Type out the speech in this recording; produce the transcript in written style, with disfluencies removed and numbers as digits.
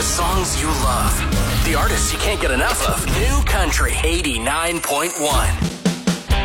The songs you love. The artists you can't get enough of. New Country 89.1.